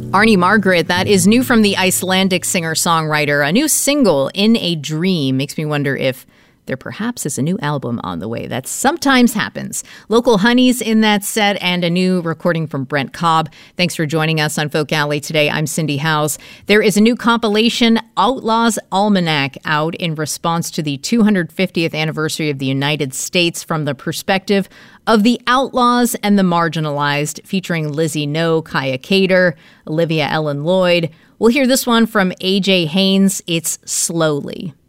Arnie Margaret, that is new from the Icelandic singer-songwriter. A new single, In a Dream, makes me wonder if there perhaps is a new album on the way. That sometimes happens. Local honeys in that set and a new recording from Brent Cobb. Thanks for joining us on Folk Alley today. I'm Cindy Howes. There is a new compilation, Outlaws Almanac, out in response to the 250th anniversary of the United States from the perspective of the outlaws and the marginalized, featuring Lizzie No, Kaya Cater, Olivia Ellen Lloyd. We'll hear this one from A.J. Haynes. It's Slowly.